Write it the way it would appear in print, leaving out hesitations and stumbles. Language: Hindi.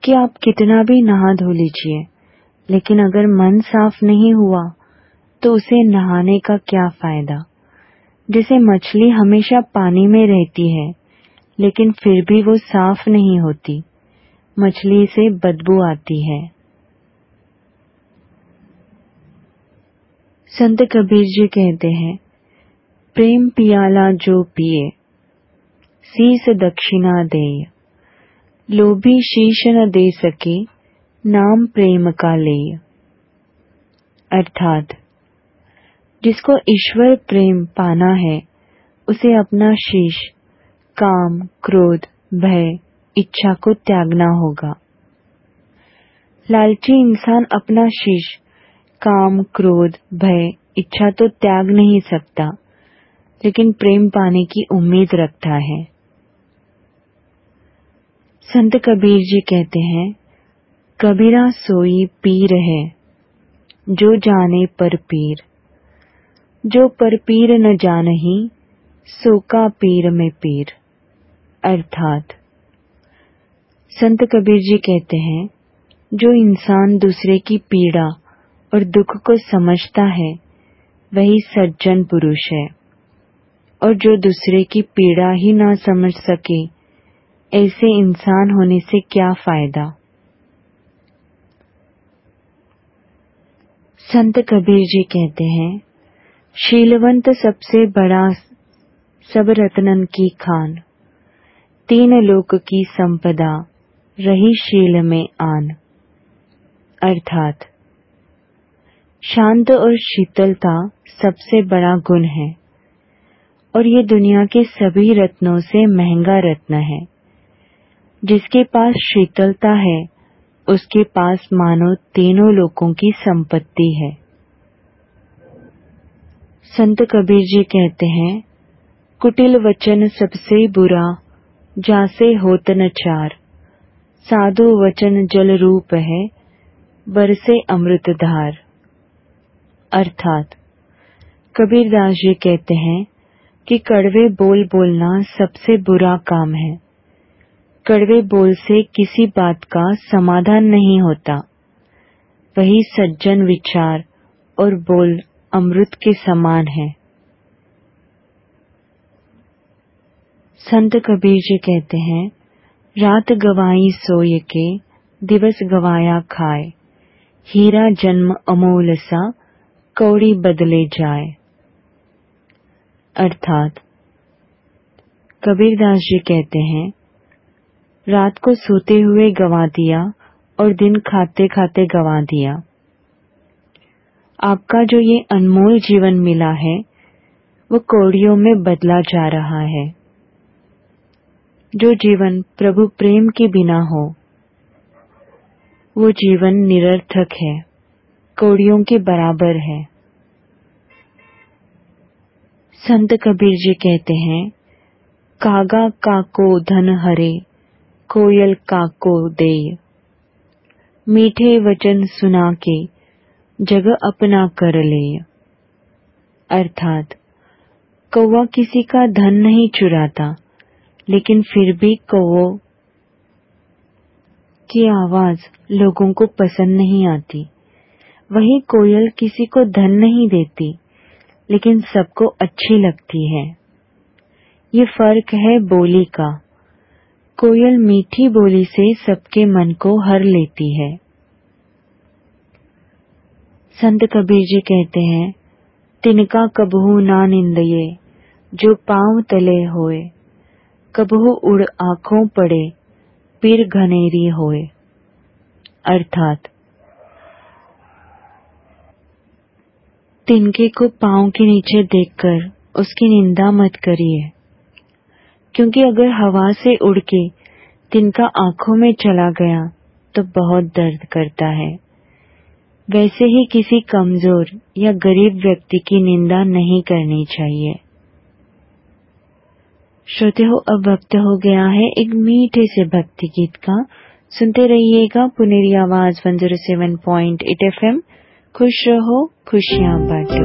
कि आप कितना भी नहा धो लीजिए, लेकिन अगर मन साफ नहीं हुआ तो उसे नहाने का क्या फायदा। जैसे मछली हमेशा पानी में रहती है, लेकिन फिर भी वो साफ नहीं होती, मछली से बदबू आती है। संत कबीर जी कहते हैं, प्रेम पियाला जो पिए, शीस दक्षिणा देय, लोभी शीश न दे सके, नाम प्रेम का लेय। अर्थात जिसको ईश्वर प्रेम पाना है, उसे अपना शीश, काम, क्रोध, भय, इच्छा को त्यागना होगा। लालची इंसान अपना शीश, काम, क्रोध, भय, इच्छा तो त्याग नहीं सकता, लेकिन प्रेम पाने की उम्मीद रखता है। संत कबीर जी कहते हैं, कबीरा सोई पीर है, जो जाने पर पीर, जो पर पीर न जानही, सो का पीर में पीर। अर्थात संत कबीर जी कहते हैं, जो इंसान दूसरे की पीड़ा और दुख को समझता है, वही सज्जन पुरुष है, और जो दूसरे की पीड़ा ही ना समझ सके, ऐसे इंसान होने से क्या फायदा। संत कबीर जी कहते हैं, शीलवंत सबसे बड़ा सब रत्नन की खान, तीन लोक की संपदा, रही शील में आन। अर्थात शांत और शीतलता सबसे बड़ा गुण है, और ये दुनिया के सभी रत्नों से महंगा रत्न है। जिसके पास शीतलता है, उसके पास मानो तीनों लोकों की संपत्ति है। संत कबीर जी कहते हैं, कुटिल वचन सबसे बुरा, जासे होत न चार, साधु वचन जल रूप है, बरसे अमृत धार। अर्थात कबीरदास जी कहते हैं कि कड़वे बोल बोलना सबसे बुरा काम है। कड़वे बोल से किसी बात का समाधान नहीं होता, वही सज्जन विचार और बोल अमृत के समान है। संत कबीर जी कहते हैं, रात गवाई सोय के, दिवस गवाया खाए, हीरा जन्म अमोल सा, कौड़ी बदले जाए। अर्थात कबीरदास जी कहते हैं, रात को सोते हुए गवा दिया और दिन खाते खाते गवा दिया। आपका जो ये अनमोल जीवन मिला है, वो कौड़ियों में बदला जा रहा है। जो जीवन प्रभु प्रेम के बिना हो, वो जीवन निरर्थक है, कौड़ियों के बराबर है। संत कबीर जी कहते हैं, कागा काको धन हरे, कोयल काको देय, मीठे वचन सुना के, जग अपना कर लेय। अर्थात कौवा किसी का धन नहीं चुराता, लेकिन फिर भी कौवों की आवाज लोगों को पसंद नहीं आती। वही कोयल किसी को धन नहीं देती, लेकिन सबको अच्छी लगती है। ये फर्क है बोली का। कोयल मीठी बोली से सबके मन को हर लेती है। संत कबीर जी कहते हैं, तिनका कबहू ना निंदये, जो पांव तले होए, कबहू उड़ आँखों पड़े, पीर घनेरी होए। अर्थात तिनके को पांव के नीचे देखकर उसकी निंदा मत करिए, क्योंकि अगर हवा से उड़ के तिनका आँखों में चला गया तो बहुत दर्द करता है। वैसे ही किसी कमजोर या गरीब व्यक्ति की निंदा नहीं करनी चाहिए। श्रोतेहो, अब वक्त हो गया है एक मीठे से भक्ति गीत का। सुनते रहिएगा पुनेरी आवाज 107.8 FM। खुश रहो, खुशियाँ बांटो।